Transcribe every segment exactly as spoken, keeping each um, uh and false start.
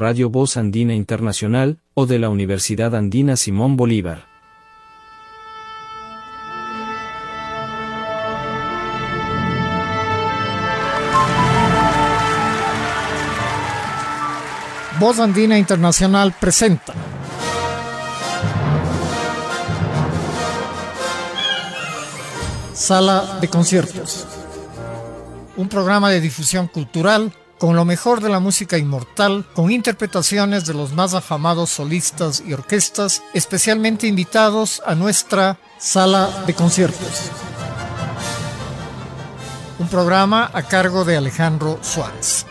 Radio Voz Andina Internacional, o de la Universidad Andina Simón Bolívar. Voz Andina Internacional presenta Sala de Conciertos, un programa de difusión cultural con lo mejor de la música inmortal, con interpretaciones de los más afamados solistas y orquestas, especialmente invitados a nuestra Sala de Conciertos. Un programa a cargo de Alejandro Suárez.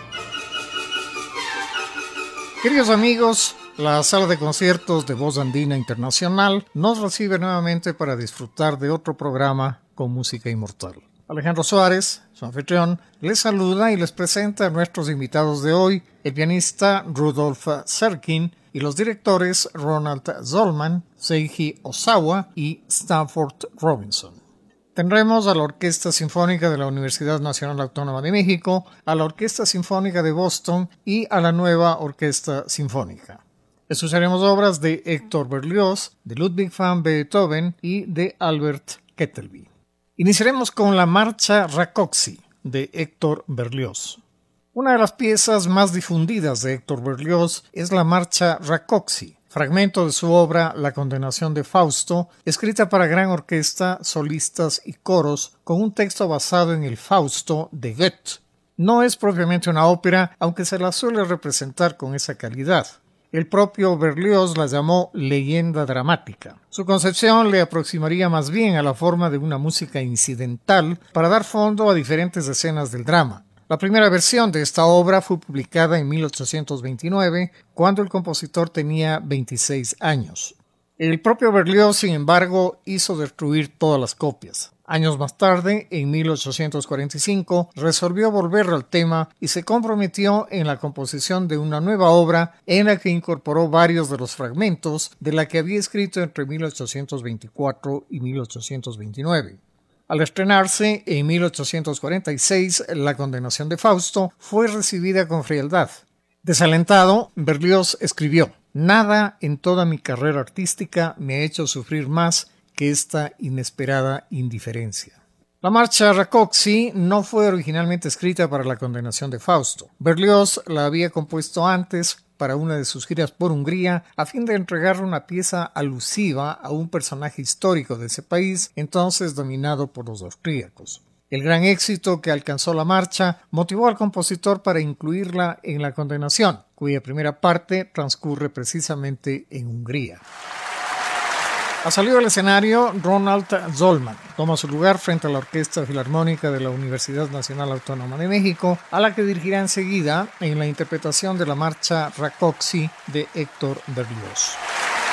Queridos amigos, la Sala de Conciertos de Voz Andina Internacional nos recibe nuevamente para disfrutar de otro programa con música inmortal. Alejandro Suárez, su anfitrión, les saluda y les presenta a nuestros invitados de hoy, el pianista Rudolf Serkin y los directores Ronald Zollman, Seiji Osawa y Stanford Robinson. Tendremos a la Orquesta Sinfónica de la Universidad Nacional Autónoma de México, a la Orquesta Sinfónica de Boston y a la Nueva Orquesta Sinfónica. Escucharemos obras de Héctor Berlioz, de Ludwig van Beethoven y de Albert Kettelby. Iniciaremos con la Marcha Rákóczi de Héctor Berlioz. Una de las piezas más difundidas de Héctor Berlioz es la Marcha Rákóczi, fragmento de su obra La condenación de Fausto, escrita para gran orquesta, solistas y coros, con un texto basado en el Fausto de Goethe. No es propiamente una ópera, aunque se la suele representar con esa calidad. El propio Berlioz la llamó leyenda dramática. Su concepción le aproximaría más bien a la forma de una música incidental para dar fondo a diferentes escenas del drama. La primera versión de esta obra fue publicada en mil ochocientos veintinueve, cuando el compositor tenía veintiséis años. El propio Berlioz, sin embargo, hizo destruir todas las copias. Años más tarde, en mil ochocientos cuarenta y cinco, resolvió volver al tema y se comprometió en la composición de una nueva obra en la que incorporó varios de los fragmentos de la que había escrito entre mil ochocientos veinticuatro y mil ochocientos veintinueve. Al estrenarse en mil ochocientos cuarenta y seis, La condenación de Fausto fue recibida con frialdad. Desalentado, Berlioz escribió: «Nada en toda mi carrera artística me ha hecho sufrir más que esta inesperada indiferencia». La Marcha Rákóczi no fue originalmente escrita para La condenación de Fausto. Berlioz la había compuesto antes para una de sus giras por Hungría a fin de entregarle una pieza alusiva a un personaje histórico de ese país, entonces dominado por los austríacos. El gran éxito que alcanzó la marcha motivó al compositor para incluirla en La condenación, cuya primera parte transcurre precisamente en Hungría. Ha salido al escenario Ronald Zollman. Toma su lugar frente a la Orquesta Filarmónica de la Universidad Nacional Autónoma de México, a la que dirigirá enseguida en la interpretación de la Marcha Rákóczi de Héctor Berlioz.